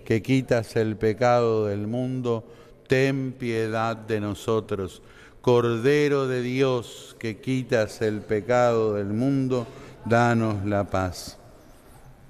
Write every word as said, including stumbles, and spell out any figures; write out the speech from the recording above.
que quitas el pecado del mundo, ten piedad de nosotros. Cordero de Dios, que quitas el pecado del mundo, danos la paz.